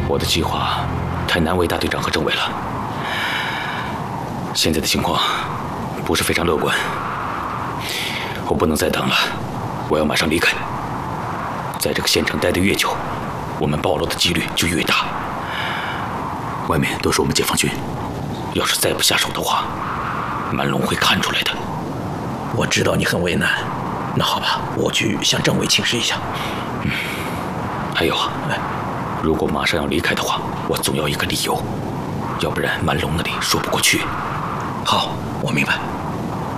我的计划太难为大队长和政委了。现在的情况不是非常乐观，我不能再等了，我要马上离开。在这个县城待得越久，我们暴露的几率就越大。外面都是我们解放军，要是再不下手的话，满龙会看出来的。 我知道你很为难，那好吧，我去向政委请示一下。 还有啊，如果马上要离开的话，我总要一个理由，要不然满龙那里说不过去。 好，我明白。